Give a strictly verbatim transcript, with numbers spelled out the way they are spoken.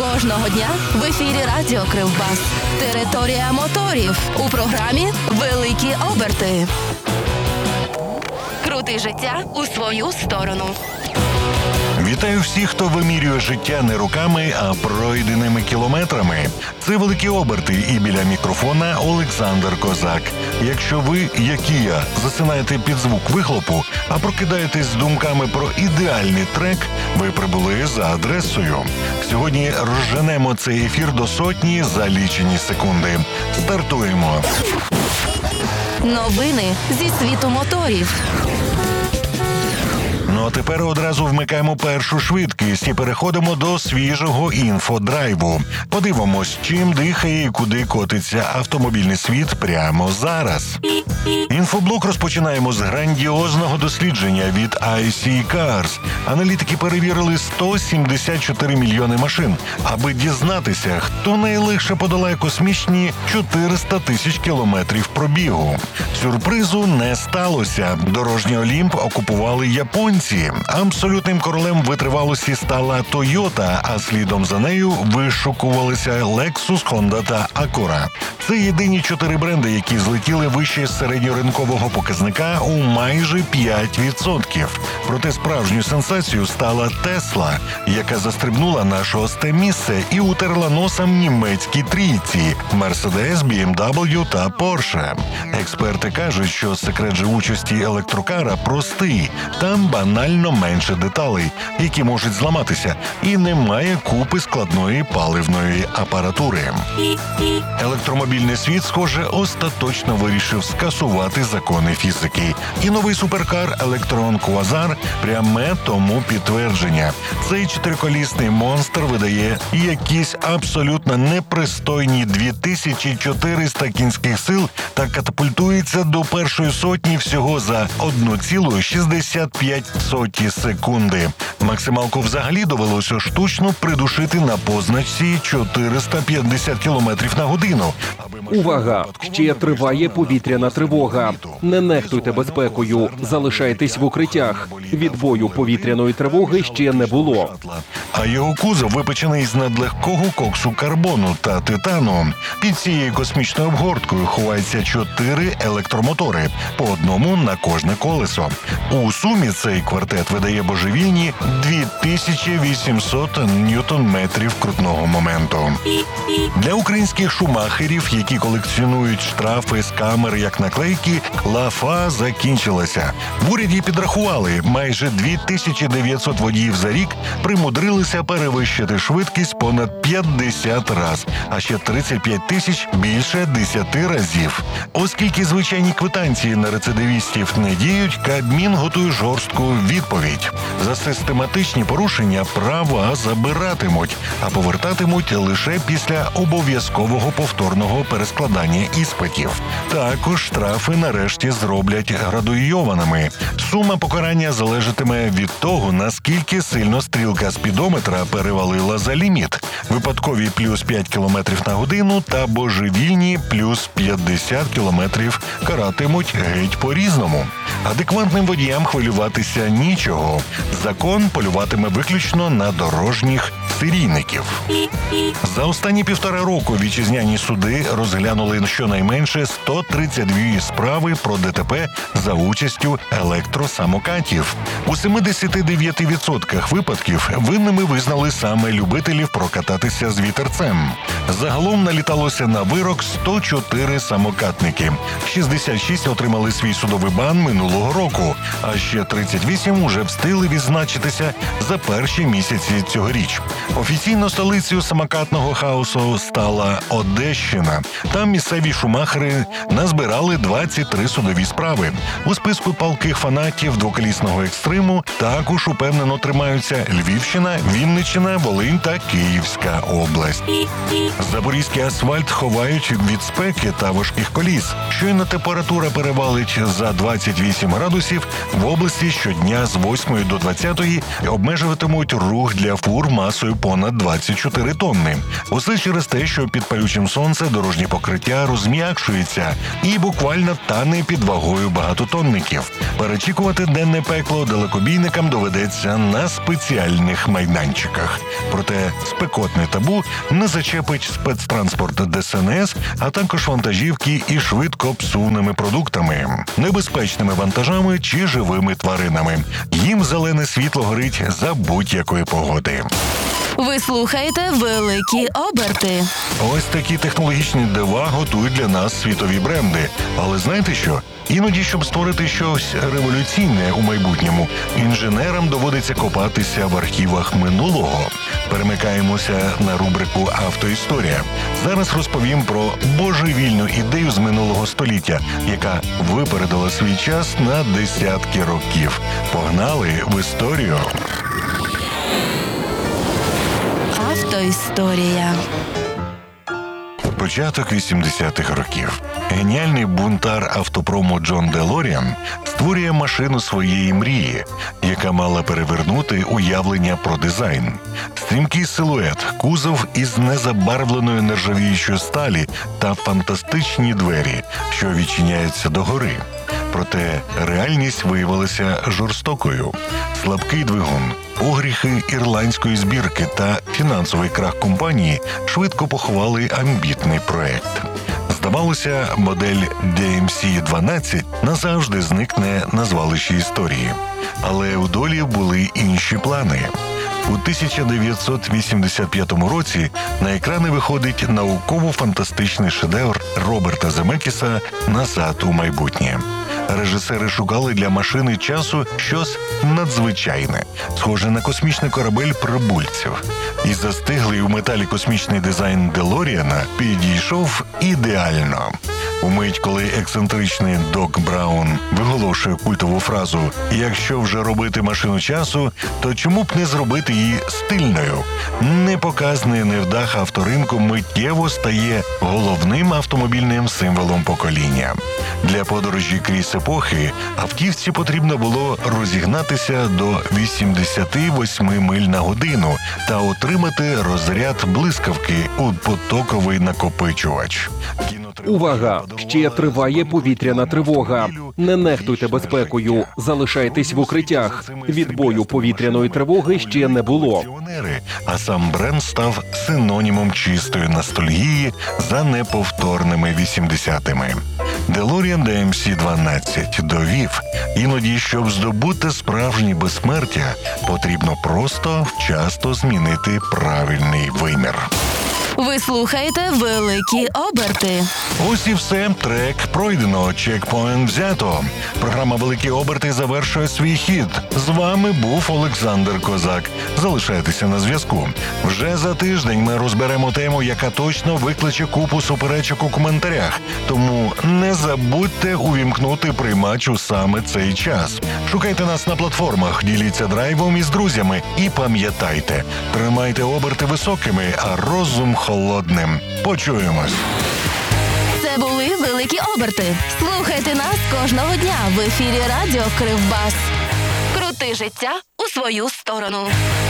Кожного дня в ефірі Радіо Кривбас. Територія моторів. У програмі «Великі оберти». Крути життя у свою сторону. Вітаю всіх, хто вимірює життя не руками, а пройденими кілометрами. Це «Великі оберти» і біля мікрофона Олександр Козак. Якщо ви, як і я, засинаєте під звук вихлопу, а прокидаєтесь з думками про ідеальний трек, ви прибули за адресою. Сьогодні розженемо цей ефір до сотні за лічені секунди. Стартуємо. Новини зі світу моторів. Ну а тепер одразу вмикаємо першу швидкість і переходимо до свіжого інфодрайву. Подивимось, чим дихає і куди котиться автомобільний світ прямо зараз. Інфоблок розпочинаємо з грандіозного дослідження від ай сі Cars. Аналітики перевірили сто сімдесят чотири мільйони машин, аби дізнатися, хто найлегше подолає космічні чотириста тисяч кілометрів пробігу. Сюрпризу не сталося. Дорожній Олімп окупували японці. Абсолютним королем витривалості стала Toyota, а слідом за нею вишукувалися Lexus, Honda та Acura. Це єдині чотири бренди, які злетіли вище середньоринкового показника у майже п'ять відсотків. Проте справжню сенсацією стала Tesla, яка застрибнула на шосте місце і утерла носом німецькій трійці – Mercedes, бі ем дабл ю та Porsche. Експерти кажуть, що секрет живучості електрокара простий. Там банально менше деталей, які можуть зламатися, і немає купи складної паливної апаратури. Електромобільний світ, схоже, остаточно вирішив скасувати закони фізики. І новий суперкар Electron Quasar – пряме тому підтвердження. Цей чотириколісний монстр видає якісь абсолютно непристойні дві тисячі чотириста кінських сил та катапультується до першої сотні всього за одну цілу шістдесят п'ять сотні секунди. Максималку взагалі довелося штучно придушити на позначці чотириста п'ятдесят кілометрів на годину. Увага! Ще триває повітряна тривога. Не нехтуйте безпекою. Залишайтесь в укриттях. Відбою повітряної тривоги ще не було. А його кузов випечений з надлегкого коксу карбону та титану. Під цією космічною обгорткою ховаються чотири електромотори, по одному на кожне колесо. У сумі цей квартет видає божевільні дві тисячі вісімсот ньютон-метрів крутного моменту. Для українських шумахерів, які колекціонують штрафи з камер як наклейки, лафа закінчилася. В уряді підрахували, майже дві тисячі дев'ятсот водіїв за рік примудрилися перевищити швидкість понад п'ятдесят раз, а ще тридцять п'ять тисяч більше десяти разів. Оскільки звичайні квитанції на рецидивістів не діють, Кабмін готує жорстку відповідь. За систематичні порушення права забиратимуть, а повертатимуть лише після обов'язкового повторного перескладання іспитів. Також штрафи нарешті зроблять градуйованими. Сума покарання залежатиме від того, наскільки сильно стрілка спідометра перевалила за ліміт. Випадкові плюс п'ять кілометрів на годину та божевільні плюс п'ятдесят кілометрів каратимуть геть по-різному. Адекватним водіям хвилюватися нічого. Закон полюватиме виключно на дорожніх серійників. За останні півтора року вітчизняні суди розглянули щонайменше сто тридцять дві справи про ДТП за участю електросамокатів. У сімдесят дев'ять відсотків випадків винними визнали саме любителів прокататися з вітерцем. Загалом наліталося на вирок сто чотири самокатники. шістдесят шість отримали свій судовий бан минулого року, а ще тридцять вісім уже встигли відзначитися за перші місяці цьогоріч. Офіційно столицею самокатного хаосу стала Одещина. Там місцеві шумахери назбирали двадцять три судові справи. У списку палких фанатів двоколісного екстриму також упевнено тримаються Львівщина, Вінниччина, Волинь та Київська область. Запорізький асфальт ховають від спеки та важких коліс. Щойно температура перевалить за двадцять вісім градусів, в області щодня з восьмої до двадцятої обмежуватимуть рух для фур масою понад двадцять чотири тонни. Усе через те, що під палючим сонце дорожнє покриття розм'якшується і буквально тане під вагою багатотонників. Перечікувати денне пекло далекобійникам доведеться на спеціальних майданчиках. Проте спекотне табу не зачепить спецтранспорт Де Ес Ен Ес, а також вантажівки із швидкопсувними продуктами, небезпечними вантажами чи живими тваринами. Їм зелене світло горить за будь-якої погоди. Ви слухаєте «Великі оберти». Ось такі технологічні дива готують для нас світові бренди. Але знаєте що? Іноді, щоб створити щось революційне у майбутньому, інженерам доводиться копатися в архівах минулого. Перемикаємося на рубрику «Автоісторія». Зараз розповім про божевільну ідею з минулого століття, яка випередила свій час на десятки років. Погнали в історію! Автоісторія. Початок вісімдесятих років. Геніальний бунтар автопрому Джон Делоріан створює машину своєї мрії, яка мала перевернути уявлення про дизайн. Стрімкий силует, кузов із незабарвленої нержавіючої сталі та фантастичні двері, що відчиняються догори. Проте реальність виявилася жорстокою. Слабкий двигун, огріхи ірландської збірки та фінансовий крах компанії швидко поховали амбітний проект. Здавалося, модель Ді Ем Сі дванадцять назавжди зникне на звалищі історії. Але у долі були інші плани. У тисяча дев'ятсот вісімдесят п'ятому році на екрани виходить науково-фантастичний шедевр Роберта Земекіса «Назад у майбутнє». Режисери шукали для машини часу щось надзвичайне, схоже на космічний корабель прибульців. І застиглий у металі космічний дизайн Делоріана підійшов ідеально. Умить, коли ексцентричний Док Браун виголошує культову фразу «Якщо вже робити машину часу, то чому б не зробити її стильною?» Непоказний невдах авторинку миттєво стає головним автомобільним символом покоління. Для подорожі крізь епохи автівці потрібно було розігнатися до вісімдесят вісім миль на годину та отримати розряд блискавки у потоковий накопичувач. Увага! Ще триває повітряна тривога. Не нехтуйте безпекою. Залишайтесь в укриттях. Відбою повітряної тривоги ще не було. А сам бренд став синонімом чистої ностальгії за неповторними вісімдесятими. Делоріан Ді Ем Сі дванадцять довів, іноді, щоб здобути справжнє безсмертя, потрібно просто вчасно змінити правильний вимір. Ви слухаєте «Великі оберти». Ось і все. Трек пройдено, чекпоінт взято. Програма «Великі оберти» завершує свій хід. З вами був Олександр Козак. Залишайтеся на зв'язку. Вже за тиждень ми розберемо тему, яка точно викличе купу суперечок у коментарях. Тому не забудьте увімкнути приймач у саме цей час. Шукайте нас на платформах, діліться драйвом із друзями. І пам'ятайте, тримайте оберти високими, а розум холодним. Почуємось. Це були «Великі оберти». Слухайте нас кожного дня в ефірі радіо Кривбас. Крути життя у свою сторону.